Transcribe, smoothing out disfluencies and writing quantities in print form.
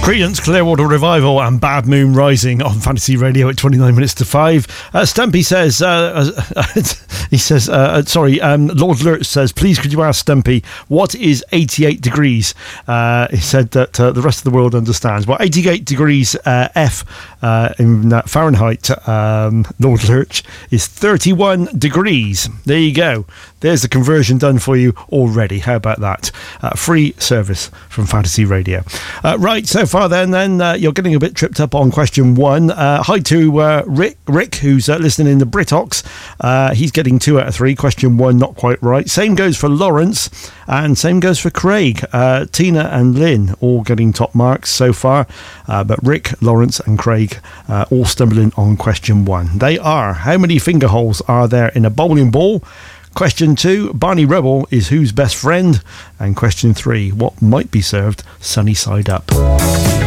Creedence, Clearwater Revival and Bad Moon Rising on Fantasy Radio at 29 minutes to 5. Stumpy says, Lord Lurch says, please could you ask Stumpy, what is 88 degrees? He said that the rest of the world understands. Well, 88 degrees F in Fahrenheit, Lord Lurch, is 31 degrees. There you go. There's the conversion done for you already. How about that? Free service from Fantasy Radio. Right, so far then you're getting a bit tripped up on question 1. Hi to Rick, who's listening in the Britox. He's getting 2 out of 3. Question 1 not quite right. Same goes for Lawrence, and same goes for Craig. Tina and Lynn all getting top marks so far, but Rick, Lawrence and Craig all stumbling on question 1. They are: how many finger holes are there in a bowling ball? Question 2, Barney Rubble is whose best friend? And question 3, what might be served sunny side up?